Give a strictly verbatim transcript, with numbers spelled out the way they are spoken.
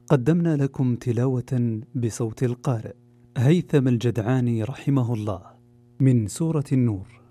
قدمنا لكم تلاوة بصوت القارئ هيثم الجدعاني رحمه الله من سورة النور.